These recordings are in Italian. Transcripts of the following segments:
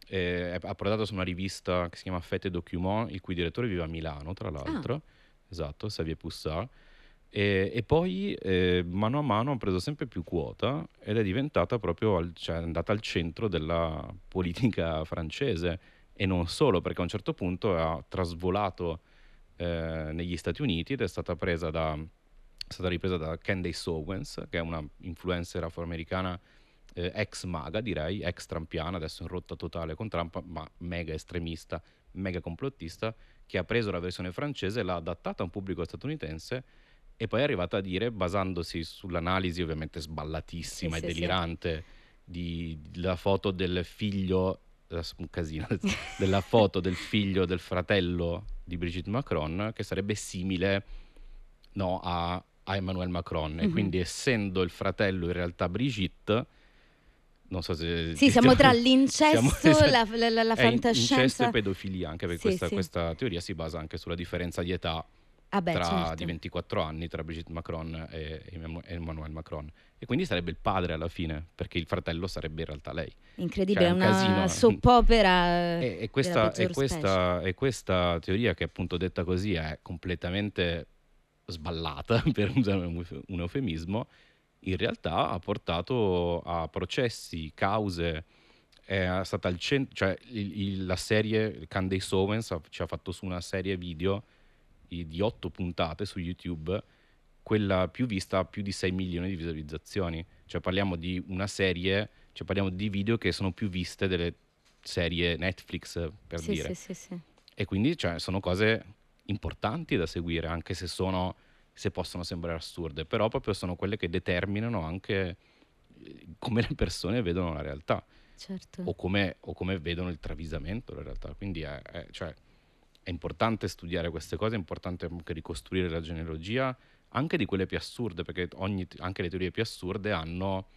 ha portato su una rivista che si chiama Fête Document, il cui direttore vive a Milano, tra Ah, l'altro, esatto, Xavier Poussard, e poi mano a mano ha preso sempre più quota ed è diventata proprio, cioè è andata al centro della politica francese e non solo, perché a un certo punto ha trasvolato negli Stati Uniti ed è stata ripresa da Candace Owens, che è una influencer afroamericana ex maga, direi, ex trampiana, adesso in rotta totale con Trump, ma mega estremista, mega complottista, che ha preso la versione francese, l'ha adattata a un pubblico statunitense e poi è arrivata a dire, basandosi sull'analisi ovviamente sì, sballatissima e sì, sì. delirante della foto del figlio, adesso un casino, della foto del figlio del fratello di Brigitte Macron, che sarebbe simile, no, a Emmanuel Macron. E Mhm. quindi, essendo il fratello in realtà Brigitte, non so se Sì, siamo tra siamo l'incesto, la è incesto e fantascienza. pedofilia, anche perché Sì, sì. questa teoria si basa anche sulla differenza di età Ah beh, di certo. 24 anni tra Brigitte Macron e Emmanuel Macron. E quindi sarebbe il padre alla fine, perché il fratello sarebbe in realtà lei. Cioè è Incredibile, è un una casino. soap opera E della peggior specie. questa teoria, che appunto detta così è completamente sballata, per usare un eufemismo, in realtà ha portato a processi, cause, è stata al centro, cioè la serie Candace Owens ci ha fatto su una serie video di 8 puntate su YouTube, quella più vista ha più di 6 milioni di visualizzazioni, cioè parliamo di una serie, cioè parliamo di video che sono più viste delle serie Netflix, per Sì, sì, dire. sì, sì. E quindi, cioè, sono cose importanti da seguire, anche se possono sembrare assurde, però proprio sono quelle che determinano anche come le persone vedono la realtà Certo. o come vedono il travisamento della realtà. Quindi cioè, è importante studiare queste cose, è importante anche ricostruire la genealogia, anche di quelle più assurde, perché anche le teorie più assurde hanno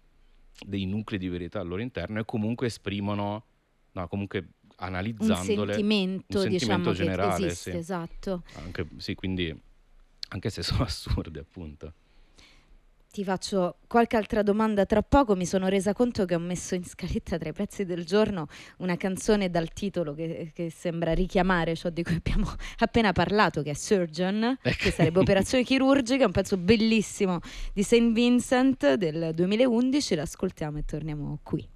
dei nuclei di verità al loro interno e comunque esprimono, no, comunque Un analizzandole, un sentimento, sentimento diciamo, che generale, sì. esiste, esatto. Anche, sì, quindi anche se sono assurde, appunto. Ti faccio qualche altra domanda tra poco. Mi sono resa conto che ho messo in scaletta tra i pezzi del giorno una canzone dal titolo che sembra richiamare ciò di cui abbiamo appena parlato, che è Surgeon, che sarebbe operazione chirurgica, un pezzo bellissimo di Saint Vincent del 2011. L'ascoltiamo e torniamo qui.